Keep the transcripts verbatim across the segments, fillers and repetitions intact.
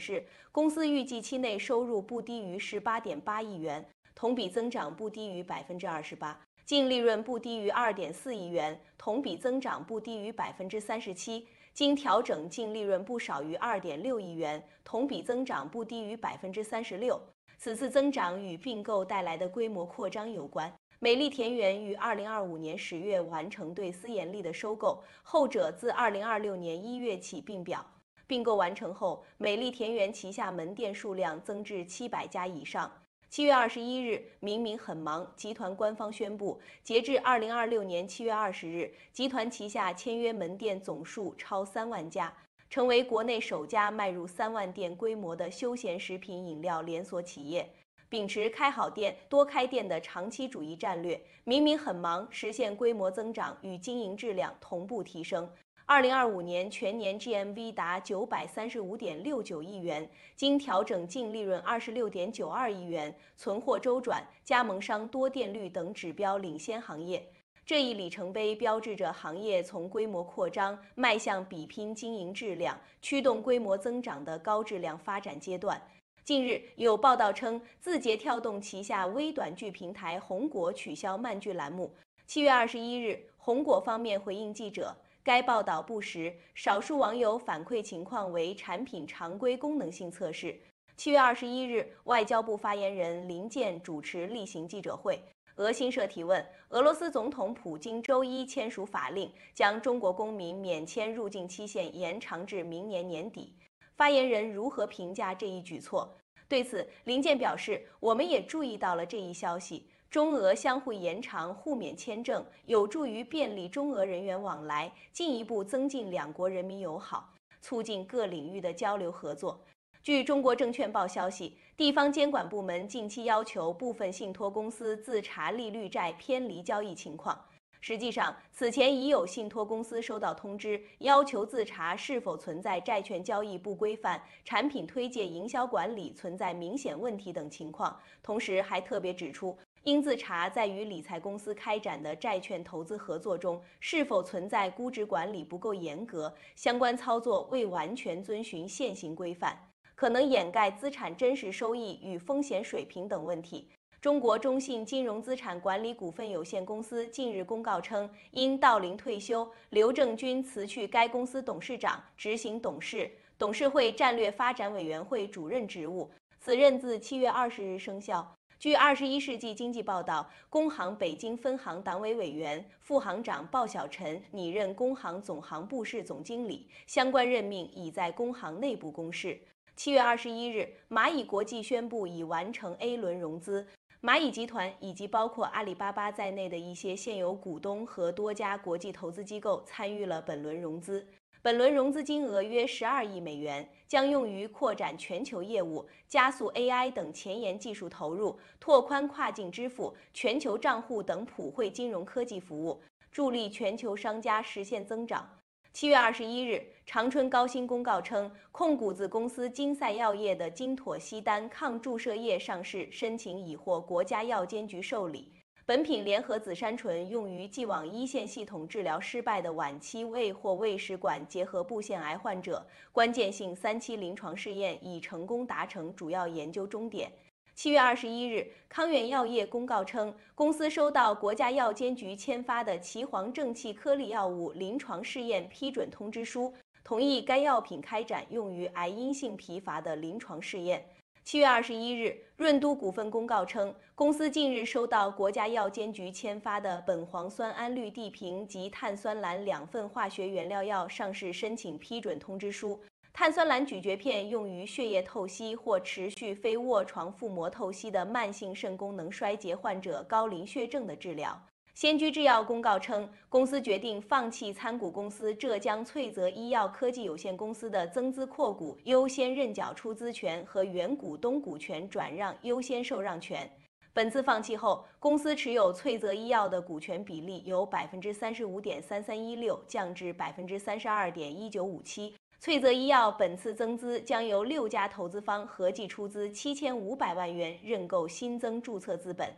示，公司预计期内收入不低于十八点八亿元，同比增长不低于百分之二十八，净利润不低于二点四亿元，同比增长不低于百分之三十七，经调整净利润不少于二点六亿元，同比增长不低于百分之三十六。此次增长与并购带来的规模扩张有关。美丽田园于二零二五年十月完成对思妍丽的收购，后者自二零二六年一月起并表。并购完成后，美丽田园旗下门店数量增至七百家以上。七月二十一日，明明很忙集团官方宣布，截至二零二六年七月二十日，集团旗下签约门店总数超三万家，成为国内首家迈入三万店规模的休闲食品饮料连锁企业。秉持开好店、多开店的长期主义战略，明明很忙实现规模增长与经营质量同步提升。二零二五年全年 G M V 达九百三十五点六九亿元，经调整净利润二十六点九二亿元，存货周转、加盟商多店率等指标领先行业。这一里程碑标志着行业从规模扩张迈向比拼经营质量、驱动规模增长的高质量发展阶段。近日有报道称，字节跳动旗下微短剧平台红果取消漫剧栏目。七月二十一日，红果方面回应记者，该报道不实，少数网友反馈情况为产品常规功能性测试。七月二十一日，外交部发言人林健主持例行记者会。俄新社提问：俄罗斯总统普京周一签署法令，将中国公民免签入境期限延长至明年年底。发言人如何评价这一举措？对此，林健表示，我们也注意到了这一消息。中俄相互延长互免签证，有助于便利中俄人员往来，进一步增进两国人民友好，促进各领域的交流合作。据中国证券报消息，地方监管部门近期要求部分信托公司自查利率债偏离交易情况。实际上，此前已有信托公司收到通知，要求自查是否存在债券交易不规范、产品推介营销管理存在明显问题等情况。同时还特别指出，应自查在与理财公司开展的债券投资合作中，是否存在估值管理不够严格、相关操作未完全遵循现行规范，可能掩盖资产真实收益与风险水平等问题。中国中信金融资产管理股份有限公司近日公告称，因到龄退休，刘正军辞去该公司董事长、执行董事、董事会战略发展委员会主任职务，此任自七月二十日生效。据二十一世纪经济报道，工行北京分行党委委员、副行长鲍小晨拟任工行总行部室总经理，相关任命已在工行内部公示。七月二十一日，蚂蚁国际宣布已完成 A 轮融资。蚂蚁集团以及包括阿里巴巴在内的一些现有股东和多家国际投资机构参与了本轮融资。本轮融资金额约十二亿美元，将用于扩展全球业务、加速 A I 等前沿技术投入、拓宽跨境支付、全球账户等普惠金融科技服务，助力全球商家实现增长。七月二十一日，长春高新公告称，控股子公司金赛药业的金妥昔丹抗注射液上市申请已获国家药监局受理。本品联合紫杉醇用于既往一线系统治疗失败的晚期胃或胃食管结核部腺癌患者，关键性三期临床试验已成功达成主要研究终点。七月二十一日，康源药业公告称，公司收到国家药监局签发的岐黄正气颗粒药物临床试验批准通知书，同意该药品开展用于癌因性疲乏的临床试验。七月二十一日，润都股份公告称，公司近日收到国家药监局签发的苯磺酸胺氯地平及碳酸蓝两份化学原料药上市申请批准通知书。碳酸蓝咀嚼片用于血液透析或持续非卧床腹膜透析的慢性肾功能衰竭患者高磷血症的治疗。先居制药公告称，公司决定放弃参股公司浙江翠泽医药科技有限公司的增资扩股优先认缴出资权和原股东股权转让优先受让权。本次放弃后，公司持有翠泽医药的股权比例由百分之三十五点三三一六降至百分之三十二点一九五七。翠泽医药本次增资将由六家投资方合计出资七千五百万元认购新增注册资本。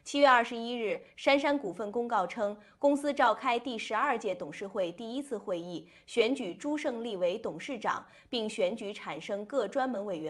七月二十一日，杉杉股份公告称，公司召开第十二届董事会第一次会议，选举朱胜利为董事长，并选举产生各专门委员。